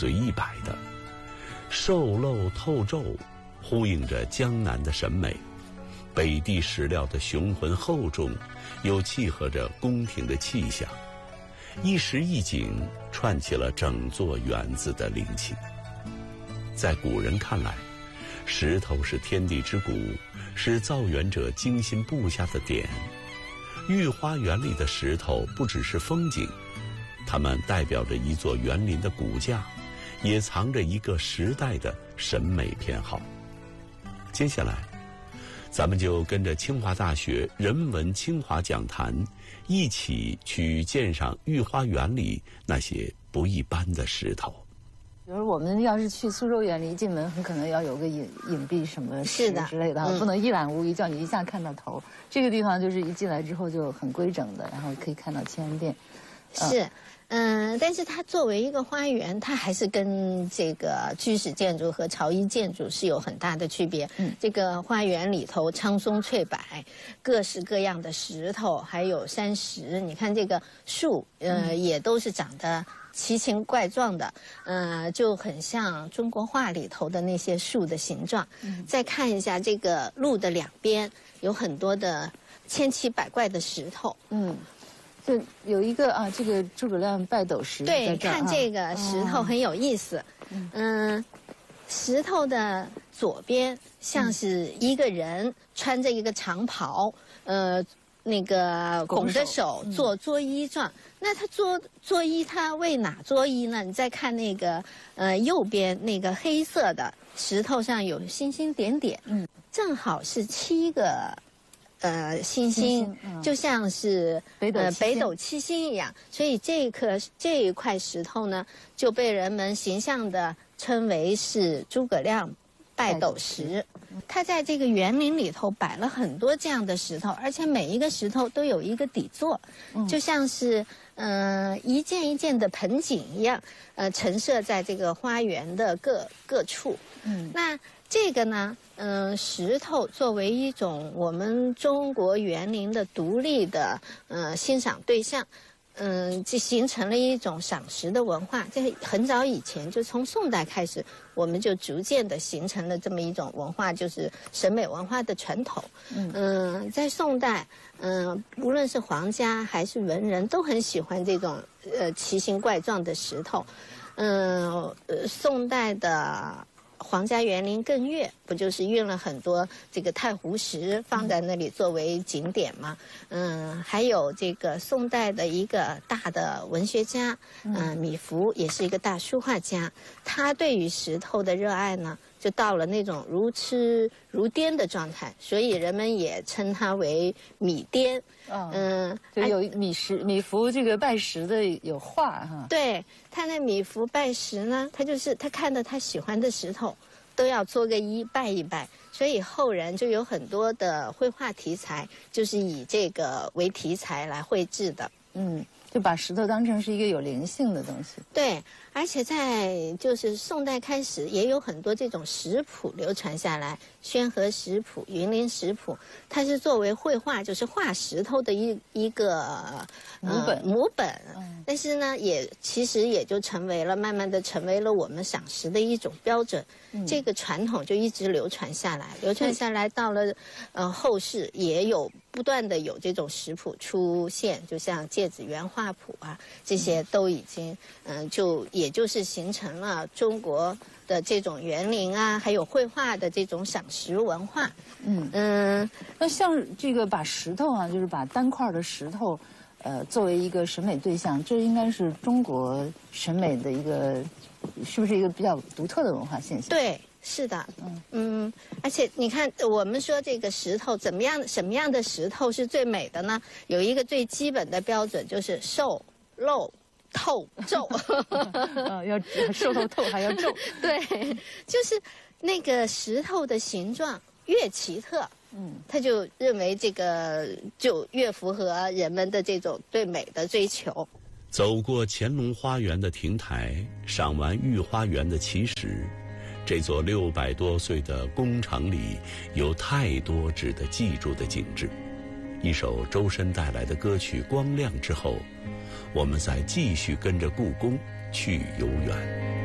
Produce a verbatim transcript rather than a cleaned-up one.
随意摆的，瘦漏透皱，呼应着江南的审美。北地石料的雄浑厚重，又契合着宫廷的气象，一实一景，串起了整座园子的灵气。在古人看来，石头是天地之骨，是造园者精心布下的点。御花园里的石头不只是风景，它们代表着一座园林的骨架，也藏着一个时代的审美偏好。接下来，咱们就跟着清华大学人文清华讲坛，一起去鉴赏御花园里那些不一般的石头。 比如我们要是去苏州园林，一进门很可能要有个隐隐蔽什么是的之类的， 嗯、 不能一览无遗，叫你一下看到头。这个地方就是一进来之后就很规整的，然后可以看到乾隆殿。 是。嗯，但是它作为一个花园，它还是跟这个居室建筑和朝衣建筑是有很大的区别。嗯，这个花园里头苍松翠柏，各式各样的石头，还有山石。你看这个树，呃，嗯、也都是长得奇形怪状的，呃，就很像中国画里头的那些树的形状。嗯，再看一下这个路的两边，有很多的千奇百怪的石头。嗯。 就有一个啊，这个诸葛亮拜斗石。 对，看这个石头很有意思。嗯、呃，石头的左边像是一个人穿着一个长袍，呃，那个拱着手做作揖状。嗯、那他作作揖，他为哪作揖呢？你再看那个呃右边那个黑色的石头上有星星点点，嗯，正好是七个。呃，星星, 星, 星、嗯、就像是北斗呃北斗七星一样，所以这一颗这一块石头呢，就被人们形象地称为是诸葛亮拜斗石。它在这个园林里头摆了很多这样的石头，而且每一个石头都有一个底座，嗯、就像是呃一件一件的盆景一样，呃陈设在这个花园的各各处。嗯，那这个呢？嗯、呃，石头作为一种我们中国园林的独立的呃欣赏对象，嗯、呃，就形成了一种赏识的文化。在很早以前，就从宋代开始，我们就逐渐的形成了这么一种文化，就是审美文化的传统。嗯、呃，在宋代，嗯、呃，无论是皇家还是文人，都很喜欢这种呃奇形怪状的石头。嗯、呃，宋代的皇家园林艮岳不就是运了很多这个太湖石放在那里作为景点吗？嗯，还有这个宋代的一个大的文学家，嗯，米芾也是一个大书画家，他对于石头的热爱呢，就到了那种如痴如癫的状态，所以人们也称他为米癫。嗯， 就有米石米芾这个拜石的有画哈。 对，他那米芾拜石呢，他就是他看到他喜欢的石头，都要作个揖拜一拜，所以后人就有很多的绘画题材，就是以这个为题材来绘制的。嗯， 就把石头当成是一个有灵性的东西。 对，而且在就是宋代开始，也有很多这种石谱流传下来，宣和石谱、云林石谱，它是作为绘画，就是画石头的一一个母本、呃、 母本。嗯、但是呢，也其实也就成为了，慢慢的成为了我们赏石的一种标准。嗯、这个传统就一直流传下来，流传下来到了呃后世，也有不断的有这种石谱出现，就像芥子园画谱啊，这些都已经嗯、呃、就也就是形成了中国的这种园林啊，还有绘画的这种赏石文化。嗯嗯，那像这个把石头啊，就是把单块的石头，呃，作为一个审美对象，这应该是中国审美的一个，是不是一个比较独特的文化现象？ 对。是的，嗯嗯，而且你看，我们说这个石头怎么样，什么样的石头是最美的呢？有一个最基本的标准，就是瘦、漏、透、皱。 啊，要瘦透透还要皱。 对，就是那个石头的形状越奇特，嗯，他就认为这个就越符合人们的这种对美的追求。 走过乾隆花园的亭台，赏完御花园的奇石。这座六百多岁的宫城里，有太多值得记住的景致。一首周深带来的歌曲《光亮》之后，我们再继续跟着故宫去游园。